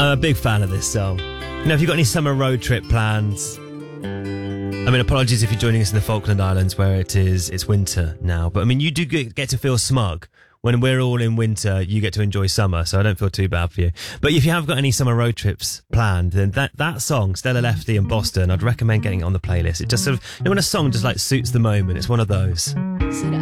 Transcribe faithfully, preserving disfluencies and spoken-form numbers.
I'm a big fan of this song. You know, if you've got any summer road trip plans, I mean, apologies if you're joining us in the Falkland Islands where it is, it's winter now. But I mean, you do get to feel smug. When we're all in winter, you get to enjoy summer, so I don't feel too bad for you. But if you have got any summer road trips planned, then that, that song, Stella Lefty and Boston, I'd recommend getting it on the playlist. It just sort of, you know, when a song just like suits the moment, it's one of those. Said